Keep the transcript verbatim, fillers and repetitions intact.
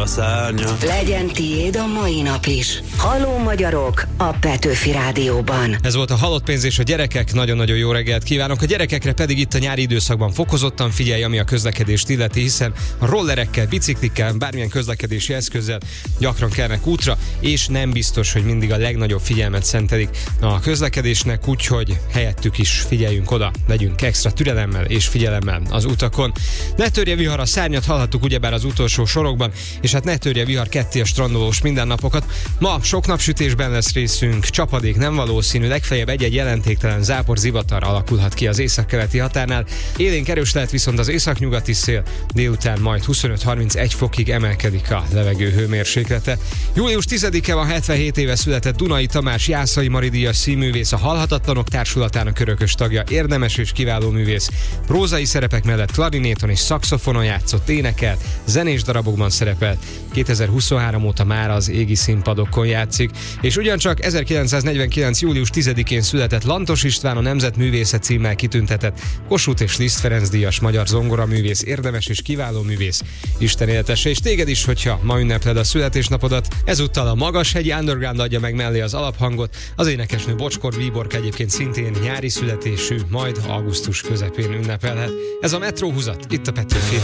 a szárnya. Legyen tiéd a mai nap is. Halló magyarok a Petőfi Rádióban. Ez volt a Halott pénz és a gyerekek. Nagyon-nagyon jó reggelt kívánok. A gyerekekre pedig itt a nyári időszakban fokozottan figyelj, ami a közlekedést illeti, hiszen a rollerekkel, biciklikkel, bármilyen közlekedési eszközzel gyakran kelnek útra, és nem biztos, hogy mindig a legnagyobb figyelmet szentelik a közlekedésnek, úgyhogy helyettük is figyeljünk oda, legyünk extra türelemmel és figyelemmel az utakon. Ne törje vihar a szárnyat, hallhattuk ugyebár az utolsó sorokban, és hát ne törje vihar ketté a strandolós mindennapokat. Ma sok napsütésben lesz részünk, csapadék nem valószínű, legfeljebb egy-egy jelentéktelen zápor, zivatar alakulhat ki az északkeleti határnál. Élénk erős lehet viszont az északnyugati szél, délután majd huszonöt-harmincegy fokig emelkedik a levegő hőmérséklete. július tizedike van, hetvenhét éve született Dunai Tamás Jászai Mari díjas színművész, a Halhatatlanok Társulatának örökös tagja, érdemes és kiváló művész. Prózai szerepek mellett klarinéton és szaxofonon játszott, énekelt, zenés darabokban szerepelt. kétezer-huszonhárom óta már az égi színpadokon játszik, és ugyancsak ezerkilencszáznegyvenkilenc. július tizedikén született Lantos István, a Nemzetművésze címmel kitüntetett Kossuth és Liszt Ferenc díjas magyar zongoraművész, érdemes és kiváló művész. Isten éltesse, és téged is, hogyha ma ünnepled a születésnapodat. Ezúttal a Magashegyi Underground adja meg mellé az alaphangot, az énekesnő Bocskor Bíborka egyébként szintén nyári születésű, majd augusztus közepén ünnepelhet. Ez a Metróhúzat, itt a Petőfi